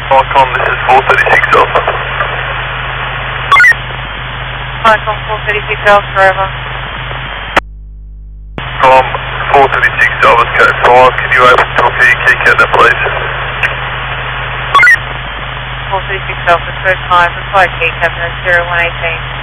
Falcon, this is 436 Alpha. Falcon 436 Alpha, over. From 436 Alpha, code 5, can you open talk to your key cabinet, please? 436 Alpha, code 5, required key cabinet 0118.